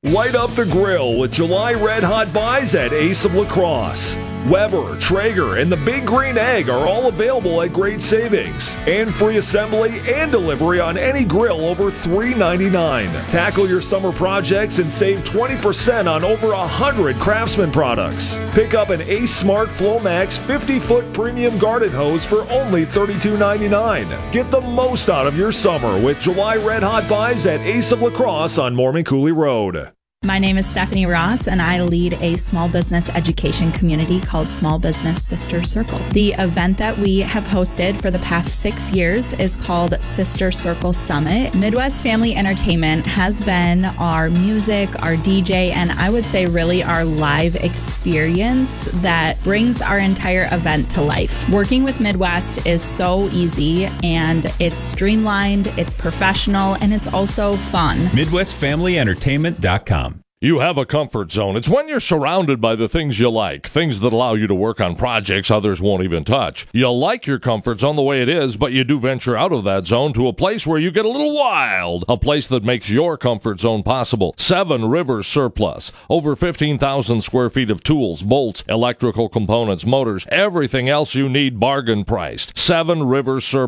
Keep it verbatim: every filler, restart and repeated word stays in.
Light up the grill with July Red Hot Buys at Ace of La Crosse. Weber, Traeger, and the Big Green Egg are all available at great savings. And free assembly and delivery on any grill over three ninety-nine. Tackle your summer projects and save twenty percent on over one hundred Craftsman products. Pick up an Ace Smart FlowMax fifty-foot premium garden hose for only thirty-two ninety-nine. Get the most out of your summer with July Red Hot Buys at Ace of La Crosse on Mormon Cooley Road. My name is Stephanie Ross, and I lead a small business education community called Small Business Sister Circle. The event that we have hosted for the past six years is called Sister Circle Summit. Midwest Family Entertainment has been our music, our D J, and I would say really our live experience that brings our entire event to life. Working with Midwest is so easy, and it's streamlined, it's professional, and it's also fun. Midwest Family Entertainment dot com. You have a comfort zone. It's when you're surrounded by the things you like, things that allow you to work on projects others won't even touch. You like your comfort zone the way it is, but you do venture out of that zone to a place where you get a little wild, a place that makes your comfort zone possible. Seven Rivers Surplus. Over fifteen thousand square feet of tools, bolts, electrical components, motors, everything else you need bargain priced. Seven Rivers Surplus.